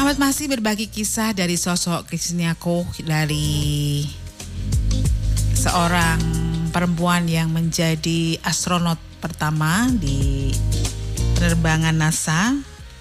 Sahabat masih berbagi kisah dari sosok Christina Koch, dari seorang perempuan yang menjadi astronot pertama di penerbangan NASA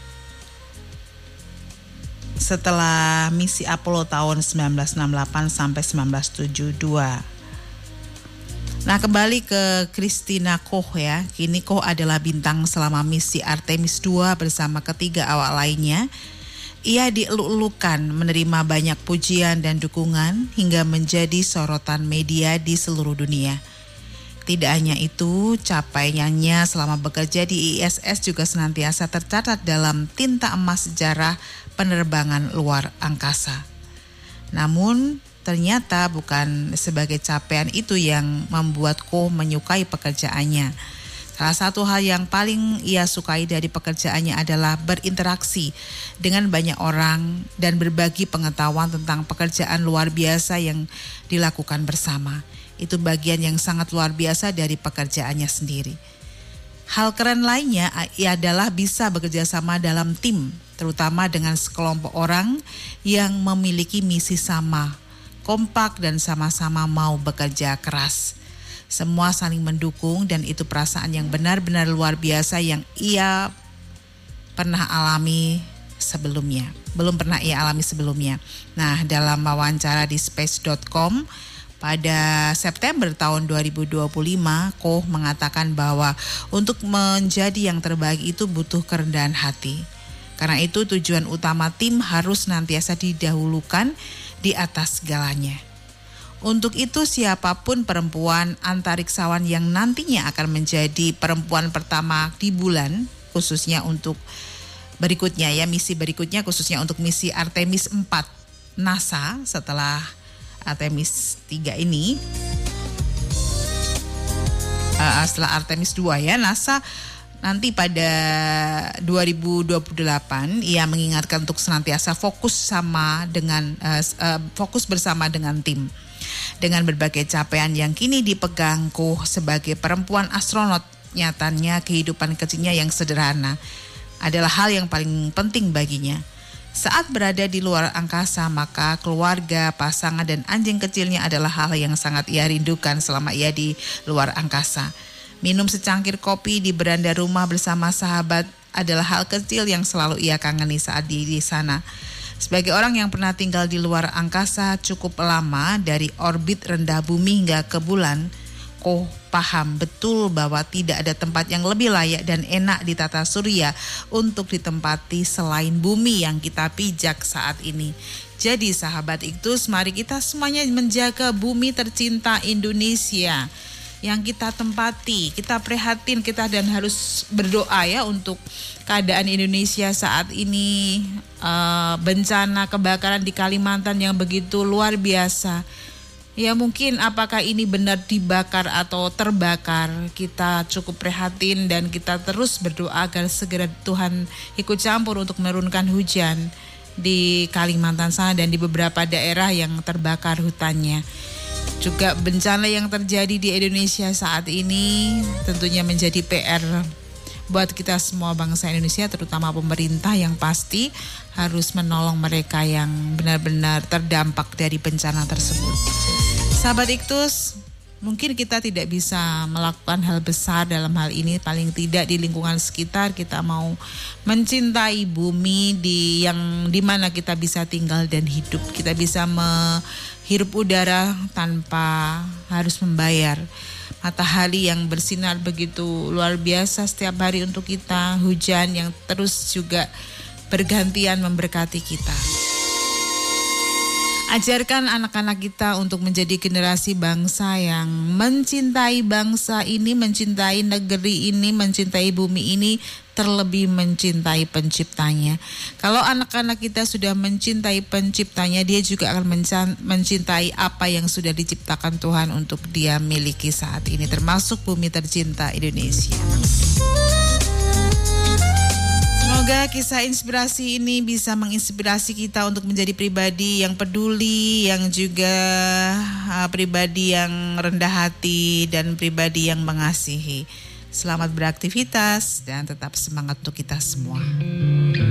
setelah misi Apollo tahun 1968 sampai 1972. Nah, kembali ke Christina Koch ya. Kini Koch adalah bintang selama misi Artemis II bersama ketiga awak lainnya. Ia dieluk-elukan, menerima banyak pujian dan dukungan hingga menjadi sorotan media di seluruh dunia. Tidak hanya itu, capaiannya selama bekerja di ISS juga senantiasa tercatat dalam tinta emas sejarah penerbangan luar angkasa. Namun, ternyata bukan sebagai capaian itu yang membuat Koch menyukai pekerjaannya. Salah satu hal yang paling ia sukai dari pekerjaannya adalah berinteraksi dengan banyak orang dan berbagi pengetahuan tentang pekerjaan luar biasa yang dilakukan bersama. Itu bagian yang sangat luar biasa dari pekerjaannya sendiri. Hal keren lainnya adalah bisa bekerja sama dalam tim, terutama dengan sekelompok orang yang memiliki misi sama, kompak dan sama-sama mau bekerja keras. Semua saling mendukung dan itu perasaan yang benar-benar luar biasa yang ia pernah alami sebelumnya. Belum pernah ia alami sebelumnya. Nah, dalam wawancara di space.com pada September tahun 2025, Koch mengatakan bahwa untuk menjadi yang terbaik itu butuh kerendahan hati. Karena itu tujuan utama tim harus senantiasa didahulukan di atas segalanya. Untuk itu siapapun perempuan antariksawan yang nantinya akan menjadi perempuan pertama di bulan, khususnya untuk berikutnya ya, misi berikutnya khususnya untuk misi Artemis 4 NASA setelah Artemis 3 ini, setelah Artemis 2 ya, NASA nanti pada 2028 ia mengingatkan untuk senantiasa fokus bersama dengan tim. Dengan berbagai capaian yang kini dipegang Koch sebagai perempuan astronot, nyatanya kehidupan kecilnya yang sederhana adalah hal yang paling penting baginya. Saat berada di luar angkasa, maka keluarga, pasangan, dan anjing kecilnya adalah hal yang sangat ia rindukan selama ia di luar angkasa. Minum secangkir kopi di beranda rumah bersama sahabat adalah hal kecil yang selalu ia kangeni saat di sana. Sebagai orang yang pernah tinggal di luar angkasa cukup lama, dari orbit rendah bumi hingga ke bulan, Koch paham betul bahwa tidak ada tempat yang lebih layak dan enak di tata surya untuk ditempati selain bumi yang kita pijak saat ini. Jadi sahabat Iktus, mari kita semuanya menjaga bumi tercinta Indonesia yang kita tempati, kita prihatin, kita dan harus berdoa ya untuk keadaan Indonesia saat ini. Bencana kebakaran di Kalimantan yang begitu luar biasa. Ya mungkin apakah ini benar dibakar atau terbakar, kita cukup prihatin dan kita terus berdoa agar segera Tuhan ikut campur untuk menurunkan hujan di Kalimantan sana dan di beberapa daerah yang terbakar hutannya. Juga bencana yang terjadi di Indonesia saat ini tentunya menjadi PR buat kita semua bangsa Indonesia, terutama pemerintah yang pasti harus menolong mereka yang benar-benar terdampak dari bencana tersebut. Sahabat Iktus, mungkin kita tidak bisa melakukan hal besar dalam hal ini, paling tidak di lingkungan sekitar kita mau mencintai bumi di mana kita bisa tinggal dan hidup. Kita bisa menghirup udara tanpa harus membayar. Matahari yang bersinar begitu luar biasa setiap hari untuk kita, hujan yang terus juga bergantian memberkati kita. Ajarkan anak-anak kita untuk menjadi generasi bangsa yang mencintai bangsa ini, mencintai negeri ini, mencintai bumi ini, terlebih mencintai penciptanya. Kalau anak-anak kita sudah mencintai penciptanya, dia juga akan mencintai apa yang sudah diciptakan Tuhan untuk dia miliki saat ini, termasuk bumi tercinta Indonesia. Semoga kisah inspirasi ini bisa menginspirasi kita untuk menjadi pribadi yang peduli, yang juga pribadi yang rendah hati dan pribadi yang mengasihi. Selamat beraktivitas dan tetap semangat untuk kita semua.